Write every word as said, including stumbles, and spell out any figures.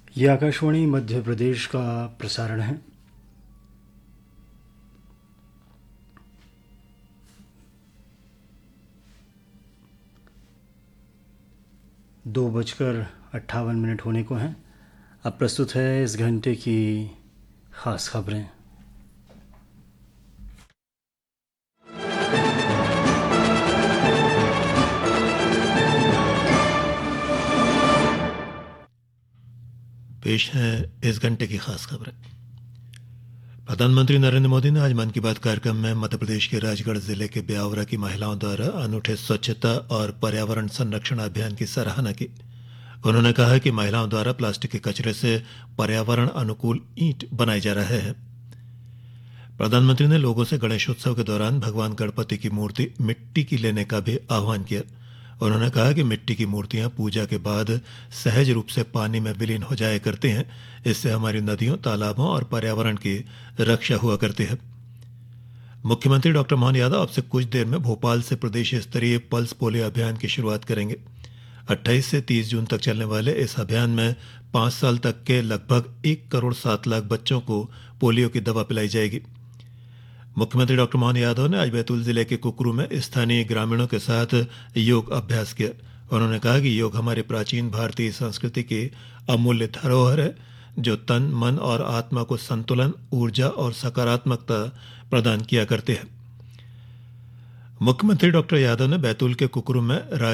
ये आकाशवाणी मध्य प्रदेश का प्रसारण है। दो बजकर अट्ठावन मिनट होने को हैं। अब प्रस्तुत है इस घंटे की खास खबरें। पेश है इस घंटे की खास खबरें। प्रधानमंत्री नरेंद्र मोदी ने आज मन की बात कार्यक्रम में मध्य प्रदेश के राजगढ़ जिले के ब्यावरा की महिलाओं द्वारा अनूठे स्वच्छता और पर्यावरण संरक्षण अभियान की सराहना की। उन्होंने कहा कि महिलाओं द्वारा प्लास्टिक के कचरे से पर्यावरण अनुकूल ईंट बनाए जा रहे हैं। प्रधानमंत्री ने लोगों से गणेशोत्सव के दौरान भगवान गणपति की मूर्ति मिट्टी की लेने का भी आह्वान किया। उन्होंने कहा कि मिट्टी की मूर्तियां पूजा के बाद सहज रूप से पानी में विलीन हो जाया करती हैं। इससे हमारी नदियों, तालाबों और पर्यावरण की रक्षा हुआ करती है। मुख्यमंत्री डॉक्टर मोहन यादव अब से कुछ देर में भोपाल से प्रदेश स्तरीय पल्स पोलियो अभियान की शुरुआत करेंगे। अट्ठाईस से तीस जून तक चलने वाले इस अभियान में पांच साल तक के लगभग एक करोड़ सात लाख बच्चों को पोलियो की दवा पिलाई जाएगी। मुख्यमंत्री डॉक्टर मोहन यादव ने आज बैतूल जिले के कुकरू में स्थानीय ग्रामीणों के साथ योग अभ्यास किया। उन्होंने कहा कि योग हमारी प्राचीन भारतीय संस्कृति की अमूल्य धरोहर है, जो तन, मन और आत्मा को संतुलन, ऊर्जा और सकारात्मकता प्रदान किया करते हैं। मुख्यमंत्री डॉक्टर यादव ने बैतूल के कुकरू में